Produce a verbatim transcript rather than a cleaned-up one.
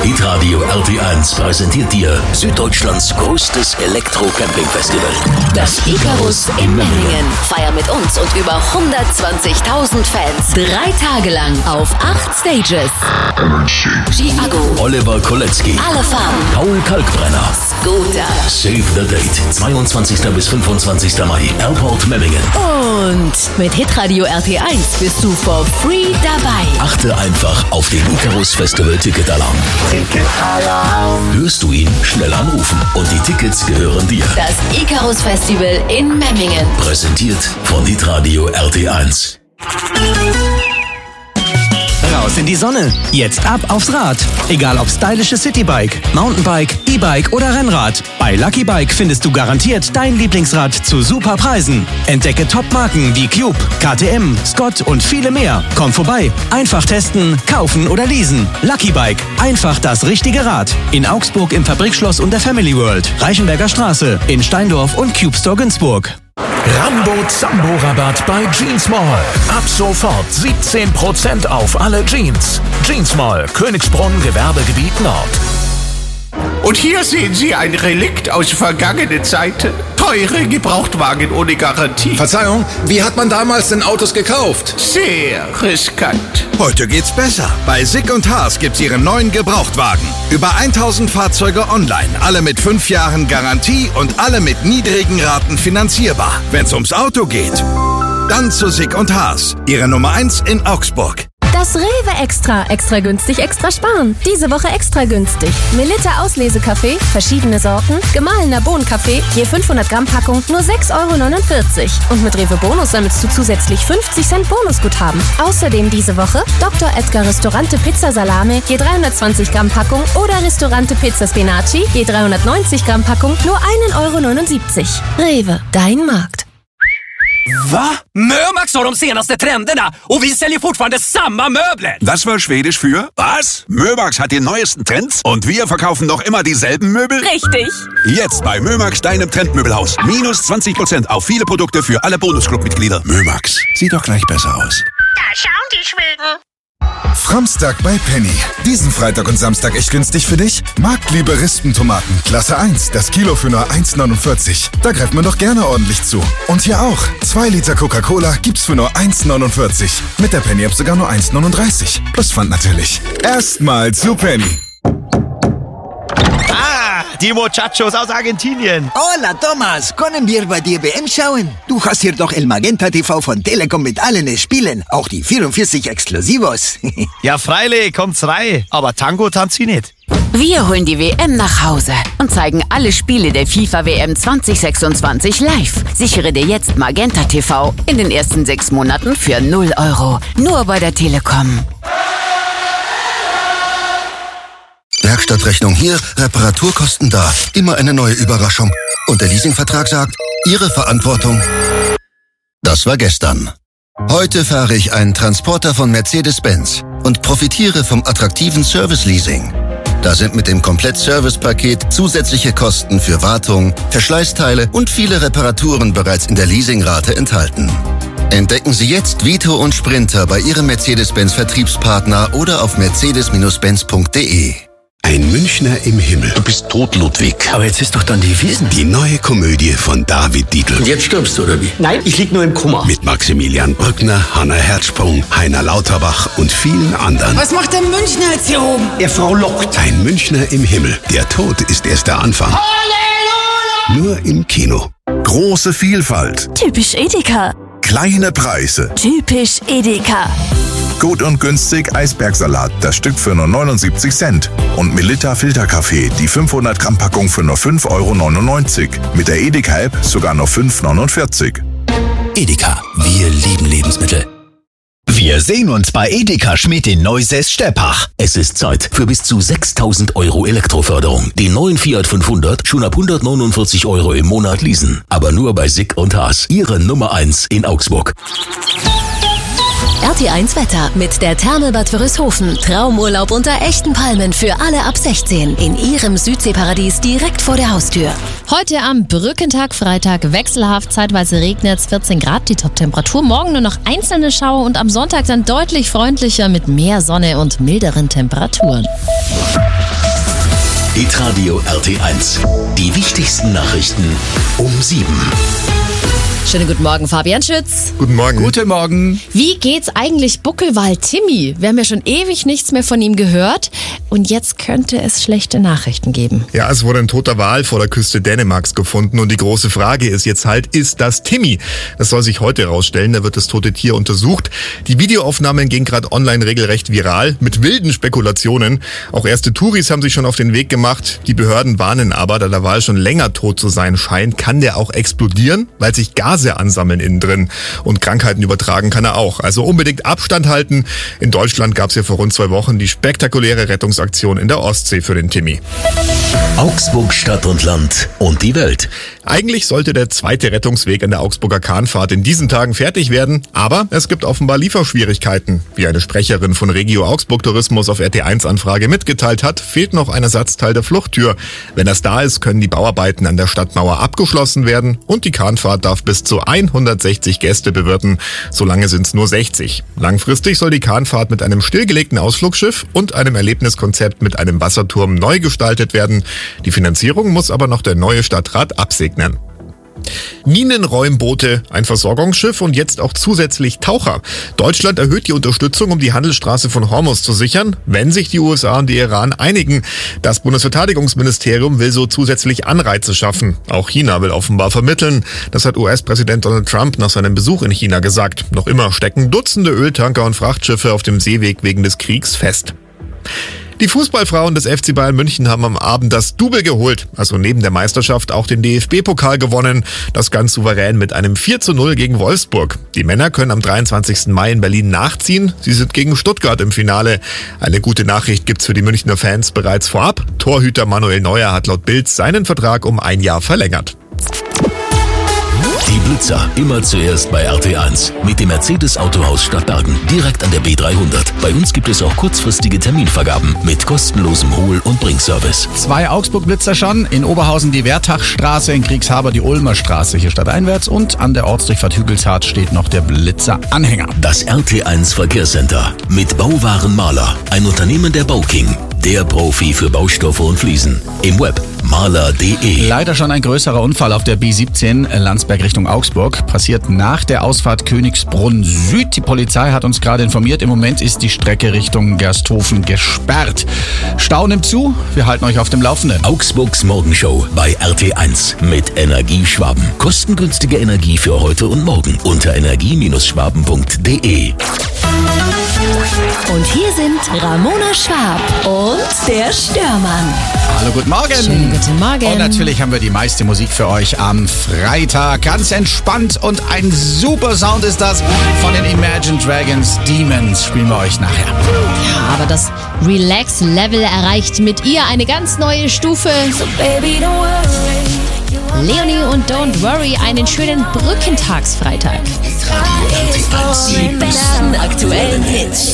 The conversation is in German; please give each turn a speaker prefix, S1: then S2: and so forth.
S1: Hitradio R T eins präsentiert dir Süddeutschlands größtes Elektro-Camping-Festival. Das Icarus in Memmingen. Feier mit uns und über hundertzwanzigtausend Fans. Drei Tage lang auf acht Stages. Chiago, Oliver Kolecki, Alle Farben, Paul Kalkbrenner, Scooter, Save the Date, zweiundzwanzigster bis fünfundzwanzigster Mai, Airport Memmingen. Und mit Hitradio R T eins bist du for free dabei. Achte einfach auf den Icarus Festival Ticketalarm. Ticketalarm. Hörst du ihn? Schnell anrufen und die Tickets gehören dir. Das Icarus Festival in Memmingen. Präsentiert von Hitradio R T eins.
S2: Raus in die Sonne. Jetzt ab aufs Rad. Egal ob stylische Citybike, Mountainbike, E-Bike oder Rennrad. Bei Lucky Bike findest du garantiert dein Lieblingsrad zu super Preisen. Entdecke Top-Marken wie Cube, K T M, Scott und viele mehr. Komm vorbei. Einfach testen, kaufen oder leasen. Lucky Bike. Einfach das richtige Rad. In Augsburg im Fabrikschloss und der Family World. Reichenberger Straße. In Steindorf und Cube Store Günzburg.
S3: Rambo Zambo Rabatt bei Jeans Mall. Ab sofort siebzehn Prozent auf alle Jeans. Jeans Mall, Königsbrunn, Gewerbegebiet Nord.
S4: Und hier sehen Sie ein Relikt aus vergangenen Zeiten. Teure Gebrauchtwagen ohne Garantie.
S5: Verzeihung, wie hat man damals denn Autos gekauft?
S4: Sehr riskant.
S6: Heute geht's besser. Bei Sick und Haas gibt's Ihren neuen Gebrauchtwagen. Über tausend Fahrzeuge online, alle mit fünf Jahren Garantie und alle mit niedrigen Raten finanzierbar. Wenn's ums Auto geht, dann zu Sick und Haas. Ihre Nummer eins in Augsburg.
S7: Das Rewe Extra. Extra günstig, extra sparen. Diese Woche extra günstig. Melitta Auslesekaffee, verschiedene Sorten, gemahlener Bohnenkaffee, je fünfhundert Gramm Packung, nur sechs Euro neunundvierzig. Und mit Rewe Bonus sammelst du zusätzlich fünfzig Cent Bonusguthaben. Außerdem diese Woche Doktor Edgar Restaurante Pizza Salame, je dreihundertzwanzig Gramm Packung oder Restaurante Pizza Spinaci, je dreihundertneunzig Gramm Packung, nur ein Euro neunundsiebzig. Rewe, dein Markt.
S8: Va? Mömax har de senaste trenderna och vi säljer fortfarande samma möbler.
S9: Das war Schwedisch für was? Mömax hat die neuesten Trends und wir verkaufen noch immer dieselben Möbel?
S7: Richtig.
S9: Jetzt bei Mömax, deinem Trendmöbelhaus. Minus zwanzig Prozent auf viele Produkte für alle Bonusclub-Mitglieder. Mömax, sieht doch gleich besser aus.
S10: Da schauen die Schweden.
S11: Framstag bei Penny. Diesen Freitag und Samstag echt günstig für dich? Marktliebe Rispentomaten, Klasse eins, das Kilo für nur eins neunundvierzig. Da greift man doch gerne ordentlich zu. Und hier auch. zwei Liter Coca-Cola gibt's für nur eins neunundvierzig. Mit der Penny-App sogar nur eins neununddreißig. Plus Pfand natürlich. Erstmal zu Penny.
S12: Ah, die Muchachos aus Argentinien.
S13: Hola, Thomas. Können wir bei dir W M schauen? Du hast hier doch El Magenta T V von Telekom mit allen Spielen. Auch die vierundvierzig Exklusivos.
S12: Ja, freilich, kommt's rein. Aber Tango tanzt sie nicht.
S14: Wir holen die W M nach Hause und zeigen alle Spiele der FIFA W M zwanzig sechsundzwanzig live. Sichere dir jetzt Magenta T V in den ersten sechs Monaten für null Euro. Nur bei der Telekom.
S15: Werkstattrechnung hier, Reparaturkosten da. Immer eine neue Überraschung. Und der Leasingvertrag sagt, Ihre Verantwortung. Das war gestern. Heute fahre ich einen Transporter von Mercedes-Benz und profitiere vom attraktiven Service-Leasing. Da sind mit dem Komplett-Service-Paket zusätzliche Kosten für Wartung, Verschleißteile und viele Reparaturen bereits in der Leasingrate enthalten. Entdecken Sie jetzt Vito und Sprinter bei Ihrem Mercedes-Benz-Vertriebspartner oder auf mercedes benz punkt de.
S16: Ein Münchner im Himmel.
S1: Du bist tot, Ludwig.
S16: Aber jetzt ist doch dann die Wiesn. Die neue Komödie von David Dietl.
S1: Und jetzt stirbst du, oder wie?
S16: Nein, ich lieg nur im Koma. Mit Maximilian Brückner, Hanna Herzsprung, Heiner Lauterbach und vielen anderen.
S17: Was macht der Münchner jetzt hier oben?
S16: Der Frau lockt. Ein Münchner im Himmel. Der Tod ist erst der Anfang. Halleluja! Nur im Kino.
S18: Große Vielfalt.
S7: Typisch Edeka.
S18: Kleine Preise.
S7: Typisch Edeka.
S18: Gut und günstig Eisbergsalat, das Stück für nur neunundsiebzig Cent. Und Melitta Filterkaffee, die fünfhundert Gramm Packung für nur fünf Euro neunundneunzig. Mit der Edeka-App sogar nur fünf Euro neunundvierzig.
S1: Edeka, wir lieben Lebensmittel.
S19: Wir sehen uns bei Edeka Schmidt in Neusäß-Steppach.
S1: Es ist Zeit für bis zu sechstausend Euro Elektroförderung. Den neuen Fiat fünfhundert schon ab hundertneunundvierzig Euro im Monat leasen. Aber nur bei Sick und Haas, Ihre Nummer eins in Augsburg.
S20: R T eins Wetter mit der Thermelbad Wörishofen. Traumurlaub unter echten Palmen für alle ab sechzehn. In Ihrem Südseeparadies direkt vor der Haustür.
S21: Heute am Brückentag, Freitag, wechselhaft, zeitweise regnet es, vierzehn Grad die Toptemperatur. Morgen nur noch einzelne Schauer und am Sonntag dann deutlich freundlicher mit mehr Sonne und milderen Temperaturen.
S3: Hitradio R T eins. Die wichtigsten Nachrichten um sieben.
S21: Schönen guten Morgen, Fabian Schütz.
S5: Guten Morgen.
S12: Guten Morgen.
S21: Wie geht's eigentlich Buckelwal Timmy? Wir haben ja schon ewig nichts mehr von ihm gehört und jetzt könnte es schlechte Nachrichten geben.
S5: Ja, es wurde ein toter Wal vor der Küste Dänemarks gefunden und die große Frage ist jetzt halt, ist das Timmy? Das soll sich heute herausstellen, da wird das tote Tier untersucht. Die Videoaufnahmen gehen gerade online regelrecht viral mit wilden Spekulationen. Auch erste Touris haben sich schon auf den Weg gemacht. Die Behörden warnen aber, da der Wal schon länger tot zu sein scheint, kann der auch explodieren, weil sich Gase ansammeln innen drin und Krankheiten übertragen kann er auch. Also unbedingt Abstand halten. In Deutschland gab es ja vor rund zwei Wochen die spektakuläre Rettungsaktion in der Ostsee für den Timmy.
S3: Augsburg Stadt und Land und die Welt.
S5: Eigentlich sollte der zweite Rettungsweg an der Augsburger Kahnfahrt in diesen Tagen fertig werden, aber es gibt offenbar Lieferschwierigkeiten. Wie eine Sprecherin von Regio Augsburg Tourismus auf R T eins Anfrage mitgeteilt hat, fehlt noch ein Ersatzteil der Fluchttür. Wenn das da ist, können die Bauarbeiten an der Stadtmauer abgeschlossen werden und die Kahnfahrt darf bis zu hundertsechzig Gäste bewirten. Solange sind es nur sechzig. Langfristig soll die Kahnfahrt mit einem stillgelegten Ausflugsschiff und einem Erlebniskonzept mit einem Wasserturm neu gestaltet werden. Die Finanzierung muss aber noch der neue Stadtrat absegnen. Minenräumboote, ein Versorgungsschiff und jetzt auch zusätzlich Taucher. Deutschland erhöht die Unterstützung, um die Handelsstraße von Hormuz zu sichern, wenn sich die U S A und der Iran einigen. Das Bundesverteidigungsministerium will so zusätzlich Anreize schaffen. Auch China will offenbar vermitteln. Das hat U S-Präsident Donald Trump nach seinem Besuch in China gesagt. Noch immer stecken Dutzende Öltanker und Frachtschiffe auf dem Seeweg wegen des Kriegs fest. Die Fußballfrauen des F C Bayern München haben am Abend das Double geholt, also neben der Meisterschaft auch den D F B-Pokal gewonnen, das ganz souverän mit einem vier zu null gegen Wolfsburg. Die Männer können am dreiundzwanzigsten Mai in Berlin nachziehen, sie sind gegen Stuttgart im Finale. Eine gute Nachricht gibt's für die Münchner Fans bereits vorab. Torhüter Manuel Neuer hat laut Bild seinen Vertrag um ein Jahr verlängert.
S3: Die Blitzer immer zuerst bei R T eins mit dem Mercedes Autohaus Stadtbergen direkt an der B dreihundert. Bei uns gibt es auch kurzfristige Terminvergaben mit kostenlosem Hol- und Bringservice.
S12: Zwei Augsburg-Blitzer schon, in Oberhausen die Wertachstraße, in Kriegshaber die Ulmer Straße hier stadteinwärts und an der Ortsdurchfahrt Hügelshardt steht noch der Blitzer-Anhänger.
S3: Das R T eins Verkehrscenter mit Bauwaren Maler, ein Unternehmen der Bauking. Der Profi für Baustoffe und Fliesen. Im Web maler punkt de.
S12: Leider schon ein größerer Unfall auf der B siebzehn Landsberg Richtung Augsburg. Passiert nach der Ausfahrt Königsbrunn Süd. Die Polizei hat uns gerade informiert, im Moment ist die Strecke Richtung Gersthofen gesperrt. Stau nimmt zu, wir halten euch auf dem Laufenden.
S3: Augsburgs Morgenshow bei R T eins mit Energie Schwaben. Kostengünstige Energie für heute und morgen unter energie schwaben punkt de.
S20: Und hier sind Ramona Schwab und der Störmann.
S12: Hallo, guten Morgen.
S21: Schönen guten Morgen.
S12: Und natürlich haben wir die meiste Musik für euch am Freitag. Ganz entspannt und ein super Sound ist das von den Imagine Dragons. Demons spielen wir euch nachher.
S21: Ja, aber das Relax-Level erreicht mit ihr eine ganz neue Stufe. So baby, don't worry. Leonie und Don't Worry, einen schönen Brückentagsfreitag.
S3: Die besten aktuellen Hits.